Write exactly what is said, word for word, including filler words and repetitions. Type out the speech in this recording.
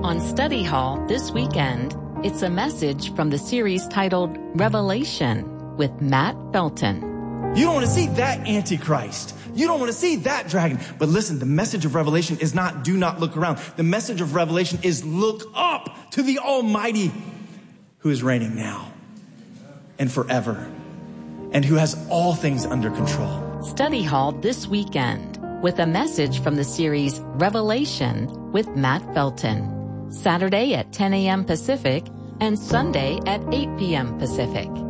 On Study Hall this weekend, it's a message from the series titled Revelation with Matt Felton. You don't want to see that Antichrist. You don't want to see that dragon. But listen, the message of Revelation is not do not look around. The message of Revelation is look up to the Almighty who is reigning now and forever and who has all things under control. Study Hall this weekend with a message from the series Revelation with Matt Felton. Saturday at ten a.m. Pacific and Sunday at eight p.m. Pacific.